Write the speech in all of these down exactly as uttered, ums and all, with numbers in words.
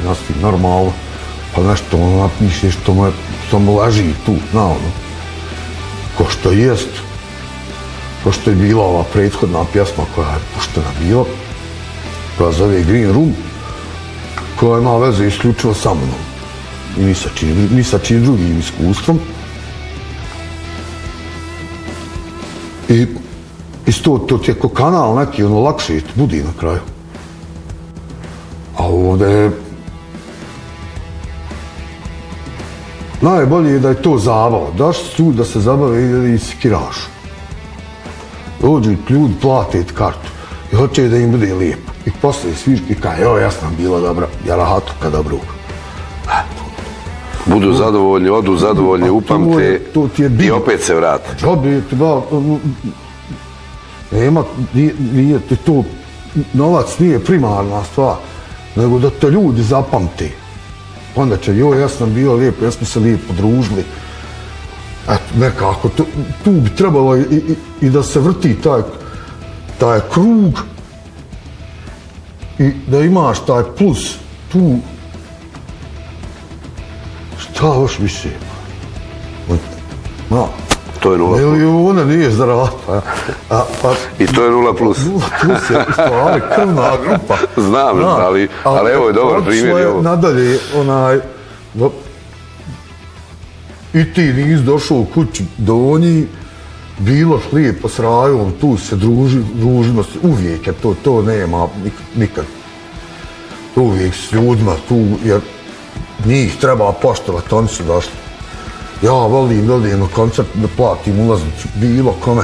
naspim normalno, pa nešto ono napiše što mu, što mu leži tu, na ono, ko što jest, ko što je bila ova prethodna pjesma koja je puštena bila, koja zove Green Room, koja ima veze isključivo sa mnom i ni sa čim, ni sa čim drugim iskustvom. I isto to ti je ko kanal neki, ono lakše ti budi na kraju. A ovdje je najbolje je da je to zabava. Daš ljudi da se zabave i da ih sikiraš. Dođu ljudi, plate ti kartu i hoće da im bude lijepo. I posle sviški i kaj, evo ja sam bila dobra, ja rahatuka dobrog. Budu zadovoljni, odu zadovoljni, upamte i opet se vrate. Opet, da, nema, nije ti to, novac nije primarna stvar, nego da te ljudi zapamte. Onda će, joj, ja sam bila lijepo, ja smo se lijepo družili. Eto, nekako, tu, tu bi trebalo i, i, i da se vrti taj, taj krug i da imaš taj plus tu. Šta još više? Ma, to je nula plus. Milijuna nije zdrava. Pa, a, pa, I to je nula plus. Nula plus je stvari krvna grupa. Znam, no, ali, ali evo je dobar primjer. Je nadalje, onaj, no, i ti nis došao u kuću do njih, bilo lijepo s rajom, tu se druži, družimo se, uvijek je to, to nema nikad. Uvijek s ljudima tu, jer njih treba poštovati, oni su došli. Ja volim, volim na koncert da platim ulaznicu, bilo kome.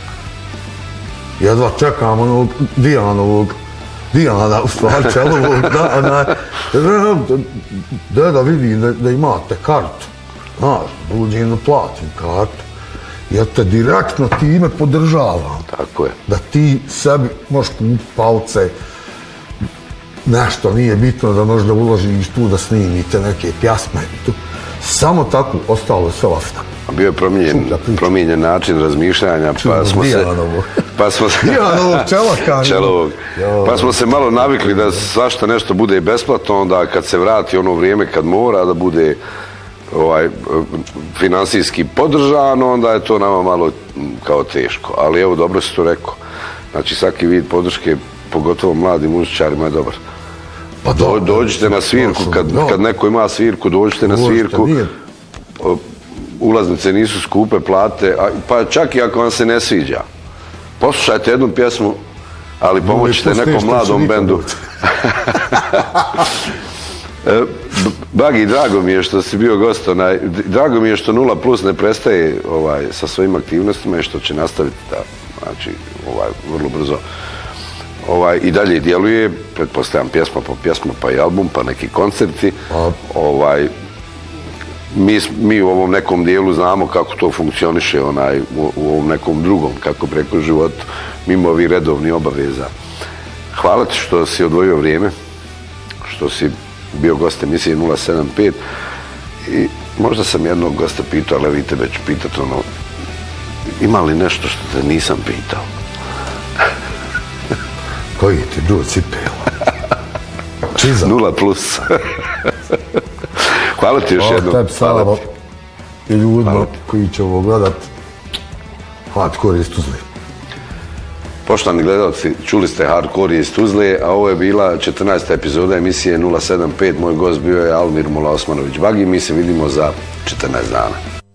Jedva čekam onog Dijanovog, Dijana, u stvari Čelovog, da, da, da, da vidim da, da imate kartu. Znaš, dođem da platim kartu. Ja te direktno time podržavam. Tako je. Da ti sebi možeš kupiti pauce, nešto nije bitno da možda uložiš tu da snimite neke pjasme. Samo tako, ostalo je sve lafta. Bio je promijenjen, promijenjen način razmišljanja, pa smo se... Pa smo se... Dijanovog Čelaka. Čelovog. Pa smo se malo navikli da svašta nešto bude besplatno, onda kad se vrati ono vrijeme kad mora da bude ovaj, finansijski podržano, onda je to nama malo kao teško. Ali evo, dobro si to rekao. Znači, svaki vid podrške, pogotovo mladim muzičarima, je dobar. Pa do, dođite na svirku, kad, kad neko ima svirku, dođite na svirku. Ulaznice nisu skupe, plate, pa čak i ako vam se ne sviđa. Poslušajte jednu pjesmu, ali pomoćite nekom mladom bendu. Bagi, drago mi je što si bio gost, onaj, drago mi je što Nula Plus ne prestaje ovaj, sa svojim aktivnostima i što će nastaviti da, znači, ovaj, vrlo brzo ovaj, i dalje djeluje, pretpostavljam pjesma po pjesma, pa i album, pa neki koncerti. Ovaj, mi, mi u ovom nekom dijelu znamo kako to funkcioniše onaj, u, u ovom nekom drugom, kako preko životu, mimo ovih redovnih obaveza. Hvala ti što si odvojio vrijeme, što si bio gost emisije nula sedam pet i možda sam jednog gosta pitao, ali vi tebe ću pitati ono, ima li nešto što te nisam pitao? Koji ti duo cipela? Čizam. Nula plus. Hvala ti još jednom. Tebi Savo i ljudima koji će ovo gledat. Hardcore iz Tuzle. Poštovani gledalci, čuli ste Hardcore iz Tuzle, a ovo je bila četrnaesta epizoda emisije nula sedam pet. Moj gost bio je Almir Mula Osmanović Bagi. Mi se vidimo za četrnaest dana.